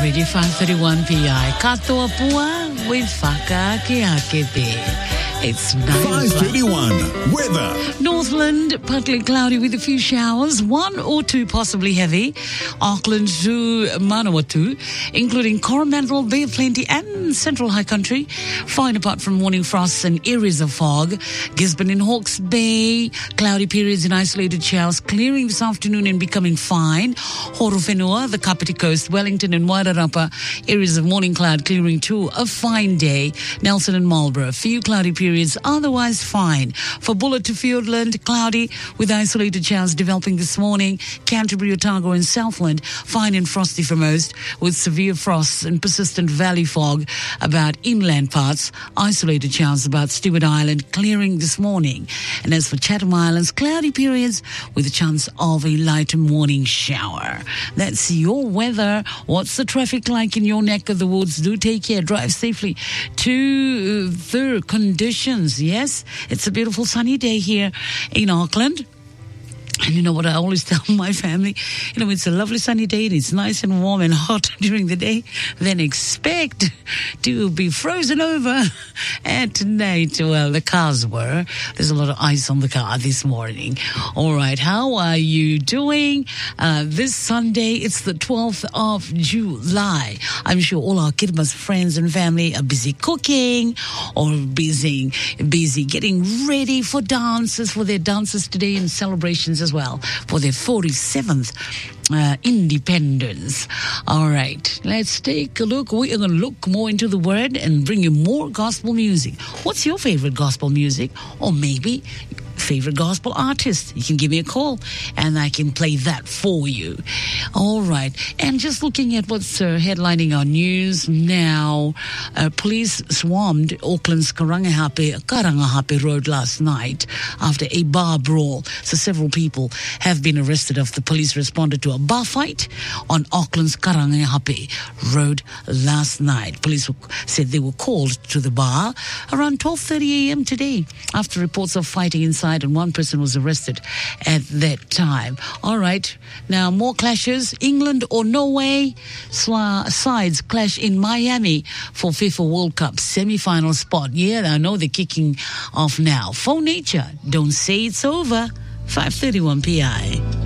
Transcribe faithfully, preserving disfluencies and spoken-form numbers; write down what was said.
Radio five thirty-one P I. Katoa pua with whaka ke ake pe. It's five thirty-one weather. Northland, partly cloudy with a few showers, one or two possibly heavy. Auckland to Manawatu, including Coromandel, Bay of Plenty and Central High Country. Fine apart from morning frosts and areas of fog. Gisborne and Hawke's Bay, cloudy periods and isolated showers, clearing this afternoon and becoming fine. Horowhenua, the Kapiti Coast, Wellington and Wairarapa, areas of morning cloud clearing to a fine day. Nelson and Marlborough, few cloudy periods. Otherwise fine. For Buller to Fiordland, cloudy with isolated showers developing this morning. Canterbury, Otago and Southland, fine and frosty for most, with severe frosts and persistent valley fog about inland parts. Isolated showers about Stewart Island, clearing this morning. And as for Chatham Islands, cloudy periods with a chance of a light morning shower. That's your weather. What's the traffic like in your neck of the woods? Do take care. Drive safely to the conditions. Yes, it's a beautiful sunny day here in Auckland. And you know what I always tell my family? You know, it's a lovely sunny day and it's nice and warm and hot during the day. Then expect to be frozen over at night. Well, the cars were. There's a lot of ice on the car this morning. All right, how are you doing? Uh, this Sunday, it's the twelfth of July. I'm sure all our Kidmas friends and family are busy cooking or busy, busy getting ready for dances, for their dances today and celebrations as well for their forty-seventh uh, independence. All right, let's take a look. We are going to look more into the word and bring you more gospel music. What's your favorite gospel music? Or maybe favorite gospel artist? You can give me a call and I can play that for you. All right, and just looking at what's uh, headlining our news now, uh, police swarmed Auckland's Karangahape, Karangahape Road last night after a bar brawl. So several people have been arrested after the police responded to a bar fight on Auckland's Karangahape Road last night. Police said they were called to the bar around twelve thirty a.m. today after reports of fighting inside, and one person was arrested at that time. All right, now more clashes. England or Norway? Sla- sides clash in Miami for FIFA World Cup semi-final spot. Yeah, I know they're kicking off now. For Nature, don't say it's over. five thirty-one P I.